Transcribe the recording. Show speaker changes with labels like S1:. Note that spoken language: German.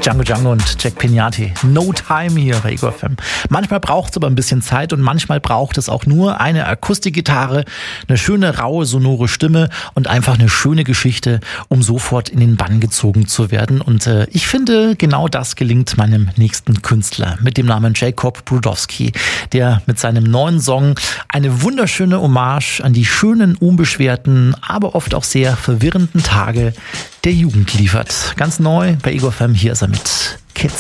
S1: Django Django und Jack Pignati. No Time hier bei Ego FM. Manchmal braucht es aber ein bisschen Zeit und manchmal braucht es auch nur eine Akustikgitarre, eine schöne, raue, sonore Stimme und einfach eine schöne Geschichte, um sofort in den Bann gezogen zu werden. Und ich finde, genau das gelingt meinem nächsten Künstler mit dem Namen Jacob Brudowski, der mit seinem neuen Song eine wunderschöne Hommage an die schönen, unbeschwerten, aber oft auch sehr verwirrenden Tage der Jugend liefert. Ganz neu bei Ego FM, hier ist er mit Kids.